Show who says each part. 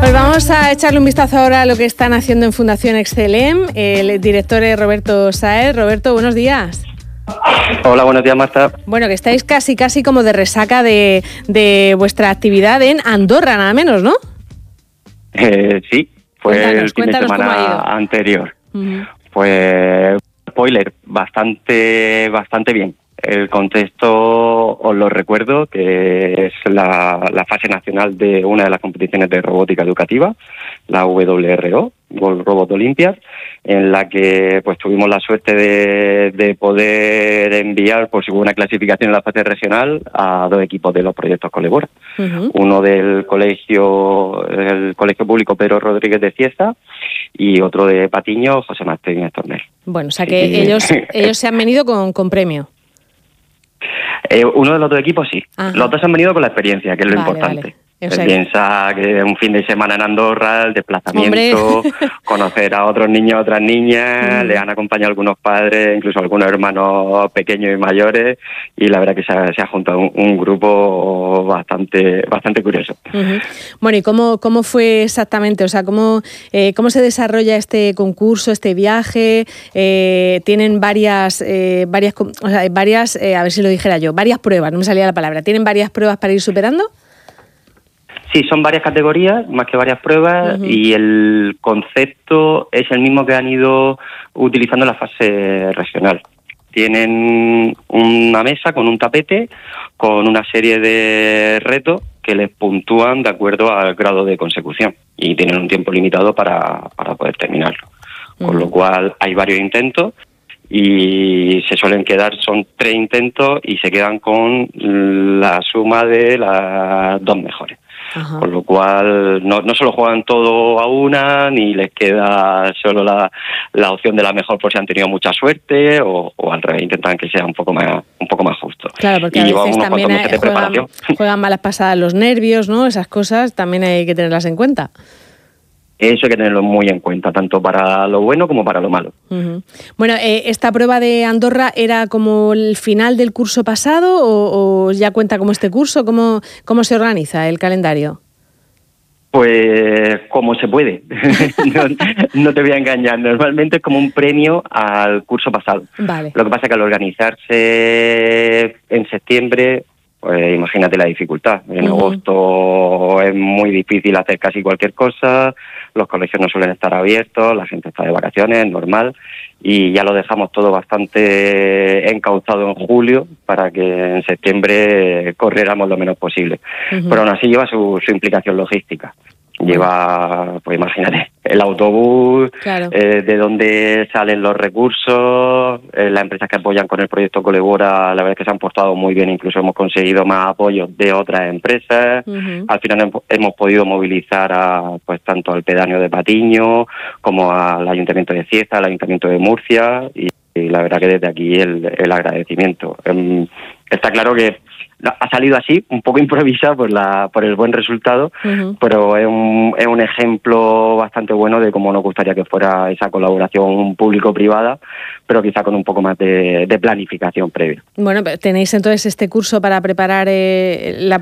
Speaker 1: Pues vamos a echarle un vistazo ahora a lo que están haciendo en Fundación Excelem. El director es Roberto Sáez. Roberto, buenos días.
Speaker 2: Hola, buenos días, Marta.
Speaker 1: Bueno, que estáis casi como de resaca de vuestra actividad en Andorra, nada menos, ¿no?
Speaker 2: Sí, fue el fin de
Speaker 1: cuéntanos
Speaker 2: semana anterior. Pues, spoiler, bastante bien. El contexto os lo recuerdo, que es la fase nacional de una de las competiciones de robótica educativa, la WRO, World Robot Olympiad, en la que pues tuvimos la suerte de poder enviar por según clasificación en la fase regional a 2 equipos de los proyectos Colebora. Uno del colegio público Pedro Rodríguez de Cieza y otro de Patiño, José Martín Estornel.
Speaker 1: Bueno, o sea que ellos se han venido con premio.
Speaker 2: Uno de los 2 equipos sí. Ajá. Los 2 han venido con la experiencia, que es lo importante.
Speaker 1: Vale.
Speaker 2: Se piensa que un fin de semana en Andorra, el desplazamiento, conocer a otros niños, otras niñas, le han acompañado algunos padres, incluso algunos hermanos pequeños y mayores, y la verdad que se ha juntado un grupo bastante curioso.
Speaker 1: Bueno, ¿y cómo fue exactamente? O sea, ¿cómo se desarrolla este concurso, este viaje? Tienen varias, a ver si lo dijera yo, varias pruebas, no me salía la palabra. ¿Tienen varias pruebas para ir superando?
Speaker 2: Sí, son varias categorías, más que varias pruebas, y el concepto es el mismo que han ido utilizando en la fase regional. Tienen una mesa con un tapete, con una serie de retos que les puntúan de acuerdo al grado de consecución, y tienen un tiempo limitado para poder terminarlo. Con lo cual hay varios intentos, y se suelen quedar, son 3 intentos, y se quedan con la suma de las 2 mejores. Ajá. Con lo cual no se lo juegan todo a una, ni les queda solo la opción de la mejor por si han tenido mucha suerte, o al revés, intentan que sea un poco más justo.
Speaker 1: Claro, porque a veces también juegan malas pasadas los nervios, ¿no? Esas cosas también hay que tenerlas en cuenta.
Speaker 2: Eso hay que tenerlo muy en cuenta, tanto para lo bueno como para lo malo.
Speaker 1: Bueno, ¿esta prueba de Andorra era como el final del curso pasado o ya cuenta como este curso? ¿Cómo se organiza el calendario?
Speaker 2: Pues como se puede. No te voy a engañar. Normalmente es como un premio al curso pasado.
Speaker 1: Vale.
Speaker 2: Lo que pasa es que al organizarse en septiembre, pues imagínate la dificultad. En agosto es muy difícil hacer casi cualquier cosa, los colegios no suelen estar abiertos, la gente está de vacaciones, es normal, y ya lo dejamos todo bastante encauzado en julio para que en septiembre corriéramos lo menos posible. Pero aún así lleva su implicación logística. Lleva, pues imagínate, el autobús, claro, de donde salen los recursos, las empresas que apoyan con el proyecto Colebora, la verdad es que se han portado muy bien, incluso hemos conseguido más apoyos de otras empresas. Al final hemos podido movilizar pues tanto al pedáneo de Patiño como al Ayuntamiento de Cieza, al Ayuntamiento de Murcia, y la verdad que desde aquí el agradecimiento. Está claro que ha salido así, un poco improvisado por el buen resultado, pero es un ejemplo bastante bueno de cómo nos gustaría que fuera esa colaboración público-privada, pero quizá con un poco más de planificación previa.
Speaker 1: Bueno, tenéis entonces este curso para preparar la